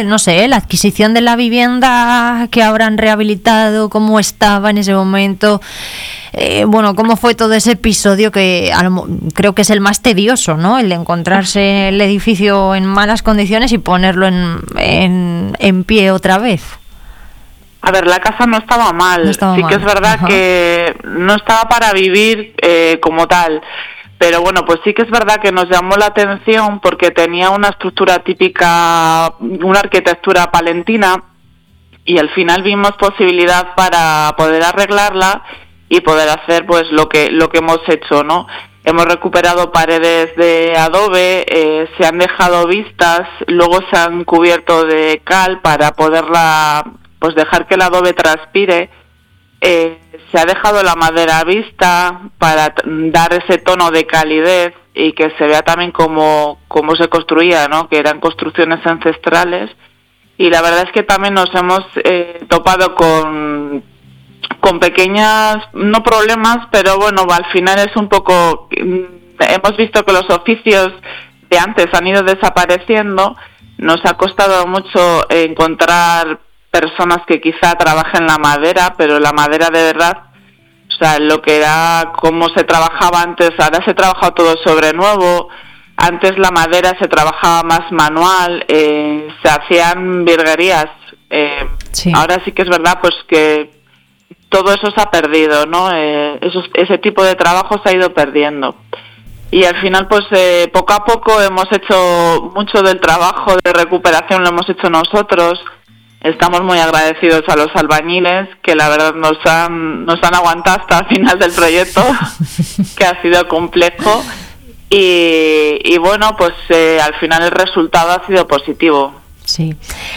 no sé, la adquisición de la vivienda que habrán rehabilitado, cómo estaba en ese momento, bueno, cómo fue todo ese episodio que creo que es el más tedioso, ¿no? El de encontrarse el edificio en malas condiciones y ponerlo en pie otra vez. A ver, la casa no estaba mal, que es verdad que no estaba para vivir como tal, pero bueno, pues sí que es verdad que nos llamó la atención porque tenía una estructura típica, una arquitectura palentina, y al final vimos posibilidad para poder arreglarla y poder hacer pues lo que hemos hecho, ¿no? Hemos recuperado paredes de adobe, se han dejado vistas, luego se han cubierto de cal para poderla, pues dejar que el adobe transpire. Se ha dejado la madera vista para dar ese tono de calidez y que se vea también cómo se construía, ¿no? Que eran construcciones ancestrales. Y la verdad es que también nos hemos topado con pequeñas, no problemas, pero bueno, al final es un poco, hemos visto que los oficios de antes han ido desapareciendo. Nos ha costado mucho encontrar personas que quizá trabajen la madera, pero la madera de verdad, o sea, lo que era cómo se trabajaba antes, ahora se trabaja todo sobre nuevo. Antes la madera se trabajaba más manual, se hacían virguerías. Sí. Ahora sí que es verdad pues que todo eso se ha perdido, ¿no? Ese tipo de trabajo se ha ido perdiendo. Y al final, pues poco a poco hemos hecho mucho del trabajo de recuperación, lo hemos hecho nosotros. Estamos muy agradecidos a los albañiles, que la verdad nos han aguantado hasta el final del proyecto, que ha sido complejo. Y bueno, pues al final el resultado ha sido positivo. Sí.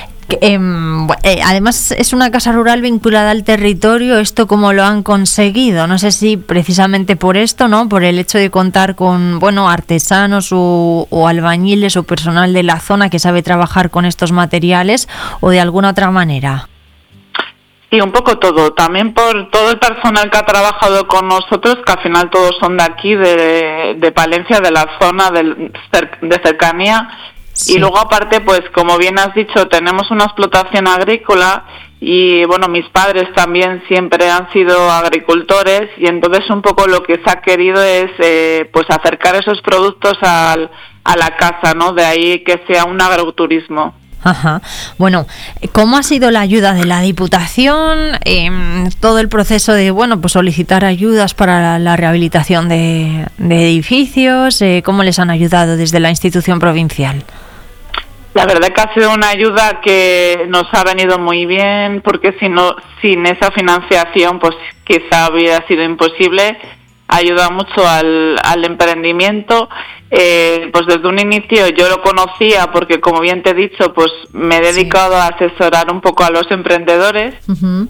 Además es una casa rural vinculada al territorio. ¿Esto cómo lo han conseguido? No sé si precisamente por esto, ¿no? Por el hecho de contar con, bueno, artesanos o albañiles o personal de la zona que sabe trabajar con estos materiales, o de alguna otra manera. Sí, un poco todo. También por todo el personal que ha trabajado con nosotros, que al final todos son de aquí, de Palencia, de la zona de cercanía. Sí. Y luego aparte, pues como bien has dicho, tenemos una explotación agrícola y bueno, mis padres también siempre han sido agricultores, y entonces un poco lo que se ha querido es pues acercar esos productos a la casa, ¿no? De ahí que sea un agroturismo. Ajá. Bueno, ¿cómo ha sido la ayuda de la Diputación? Todo el proceso de, bueno, pues solicitar ayudas para la rehabilitación de edificios, ¿cómo les han ayudado desde la institución provincial? La verdad que ha sido una ayuda que nos ha venido muy bien, porque sin esa financiación, pues quizá hubiera sido imposible. Ayuda mucho al emprendimiento. Pues desde un inicio yo lo conocía porque, como bien te he dicho, pues me he dedicado a asesorar un poco a los emprendedores. Uh-huh.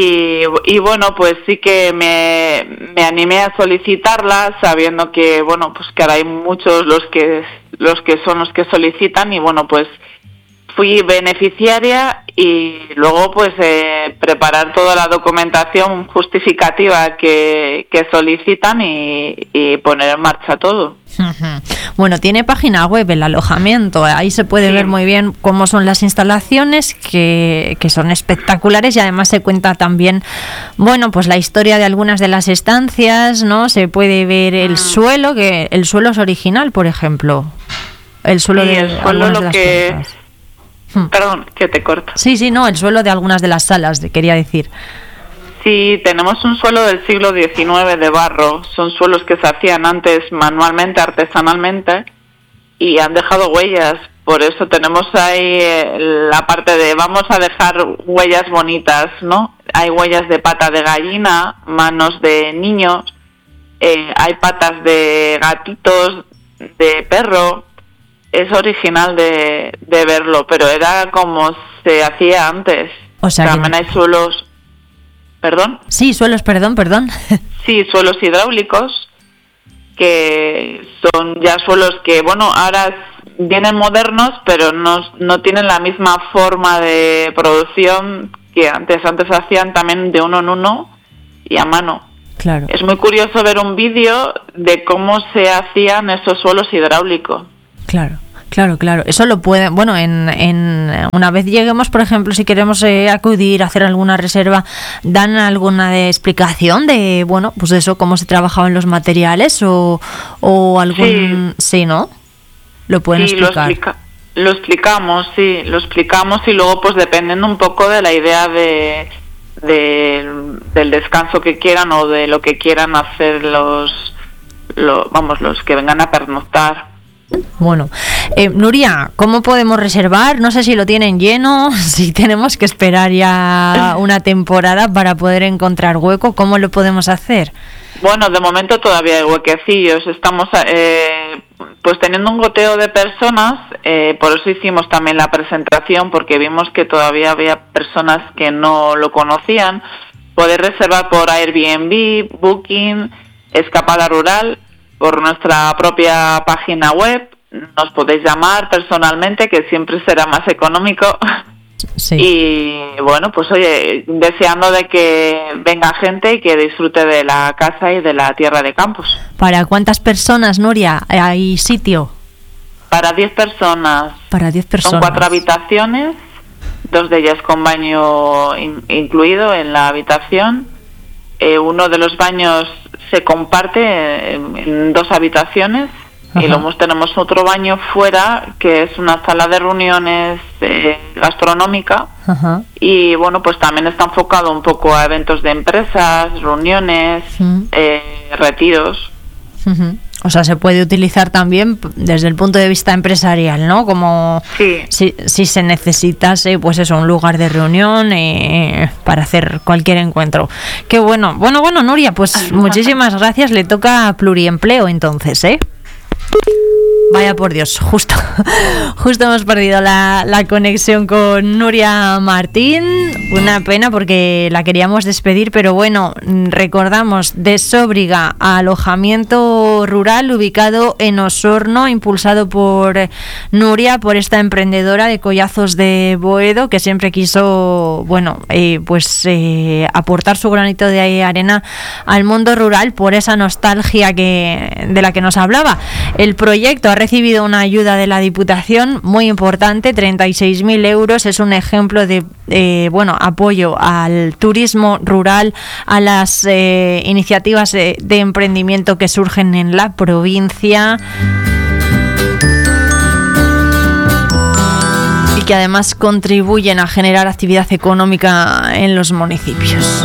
Y bueno, pues sí que me animé a solicitarla, sabiendo que bueno, pues que ahora hay muchos los que son los que solicitan, y bueno, pues fui beneficiaria, y luego pues preparar toda la documentación justificativa que solicitan y poner en marcha todo. Bueno, tiene página web el alojamiento, ahí se puede ver muy bien cómo son las instalaciones, que son espectaculares, y además se cuenta también, bueno, pues la historia de algunas de las estancias, ¿no? Se puede ver el suelo, que el suelo es original, por ejemplo. El suelo de el suelo lo que plantas. Perdón, que te corto. Sí, no, el suelo de algunas de las salas, quería decir. Sí, tenemos un suelo del siglo XIX de barro. Son suelos que se hacían antes manualmente, artesanalmente, y han dejado huellas. Por eso tenemos ahí la parte de vamos a dejar huellas bonitas, ¿no? Hay huellas de pata de gallina, manos de niños, hay patas de gatitos, de perro. Es original de verlo, pero era como se hacía antes. O sea, también hay suelos... ¿Perdón? Sí, suelos, perdón. Sí, suelos hidráulicos, que son ya suelos que, bueno, ahora vienen modernos, pero no tienen la misma forma de producción que antes. Antes hacían también de uno en uno y a mano. Claro. Es muy curioso ver un vídeo de cómo se hacían esos suelos hidráulicos. Claro. Claro. Eso lo pueden, bueno, en una vez lleguemos, por ejemplo, si queremos acudir a hacer alguna reserva, ¿dan alguna explicación de, bueno, pues eso, cómo se trabajaban los materiales o algún... Sí, ¿no? ¿Lo pueden explicar? Lo explicamos y luego pues dependiendo un poco de la idea del descanso que quieran o de lo que quieran hacer los que vengan a pernoctar. Bueno, Nuria, ¿cómo podemos reservar? No sé si lo tienen lleno, si tenemos que esperar ya una temporada para poder encontrar hueco. ¿Cómo lo podemos hacer? Bueno, de momento todavía hay huequecillos. Estamos pues teniendo un goteo de personas, por eso hicimos también la presentación, porque vimos que todavía había personas que no lo conocían. Poder reservar por Airbnb, Booking, Escapada Rural, por nuestra propia página web. Nos podéis llamar personalmente, que siempre será más económico. Sí. Y bueno, pues oye, deseando de que venga gente y que disfrute de la casa y de la tierra de Campos. ¿Para cuántas personas, Nuria, hay sitio? Para 10 personas. Para 10 personas. Son 4 habitaciones, 2 de ellas con baño incluido en la habitación. Uno de los baños se comparte en 2 habitaciones. Ajá. Y luego tenemos otro baño fuera, que es una sala de reuniones gastronómica. Ajá. Y bueno, pues también está enfocado un poco a eventos de empresas, reuniones, retiros. Uh-huh. O sea, se puede utilizar también desde el punto de vista empresarial, ¿no? Como sí. si se necesitase, pues eso, un lugar de reunión para hacer cualquier encuentro. Qué bueno. Bueno, Nuria, pues muchísimas gracias. Le toca pluriempleo entonces, ¿eh? Vaya por Dios, justo hemos perdido la conexión con Nuria Martín. Una pena porque la queríamos despedir, pero bueno, recordamos, de Sóbriga, alojamiento rural ubicado en Osorno, impulsado por Nuria, por esta emprendedora de Collazos de Boedo, que siempre quiso, aportar su granito de arena al mundo rural por esa nostalgia de la que nos hablaba. El proyecto ha recibido una ayuda de la Diputación muy importante, 36.000 euros. Es un ejemplo de apoyo al turismo rural, a las iniciativas de emprendimiento que surgen en la provincia y que además contribuyen a generar actividad económica en los municipios.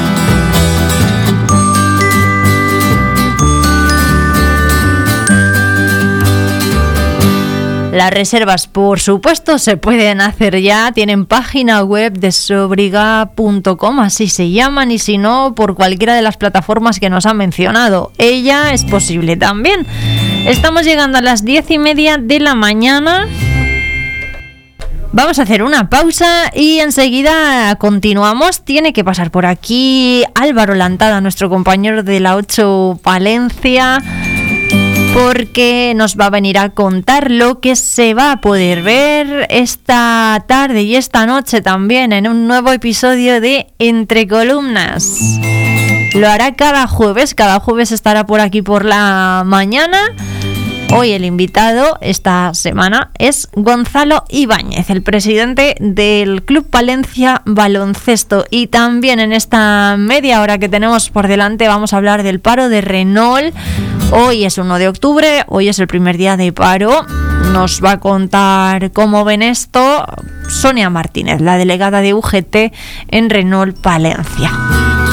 Las reservas, por supuesto, se pueden hacer ya. Tienen página web de sobriga.com, así se llaman, y si no, por cualquiera de las plataformas que nos han mencionado. Ella es posible también. Estamos llegando a las 10:30 de la mañana. Vamos a hacer una pausa y enseguida continuamos. Tiene que pasar por aquí Álvaro Lantada, nuestro compañero de la 8 Palencia, porque nos va a venir a contar lo que se va a poder ver esta tarde y esta noche también en un nuevo episodio de Entre Columnas. Lo hará cada jueves estará por aquí por la mañana. Hoy el invitado esta semana es Gonzalo Ibáñez, el presidente del Club Palencia Baloncesto. Y también en esta media hora que tenemos por delante vamos a hablar del paro de Renault. Hoy es 1 de octubre, hoy es el primer día de paro. Nos va a contar cómo ven esto Sonia Martínez, la delegada de UGT en Renault Palencia.